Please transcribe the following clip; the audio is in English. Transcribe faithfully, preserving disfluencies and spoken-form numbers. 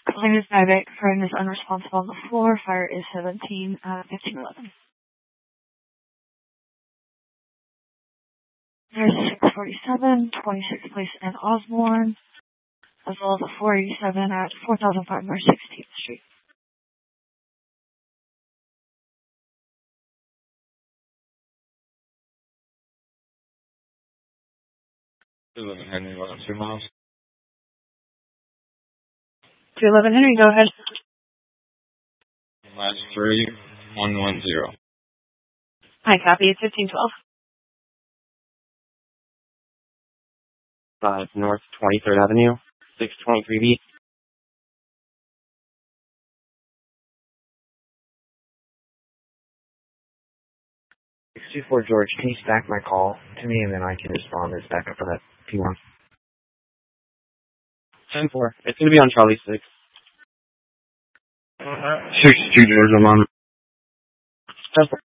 Calling is Nivek. Friend is unresponsive on the floor. Fire is seventeen, uh, fifteen eleven. There's a six forty-seven, twenty-sixth Place and Osborne, as well as a four eighty-seven at four thousand five hundred sixteenth Street. eleven Henry, about two miles. two eleven Henry, go ahead. Last three, one one zero. Hi, copy. It's fifteen twelve. five North twenty-third Avenue, six twenty-three B. six two four George, can you stack my call to me and then I can respond as backup for that P one? ten four. It's going to be on Charlie six. six two George, I'm on. ten four.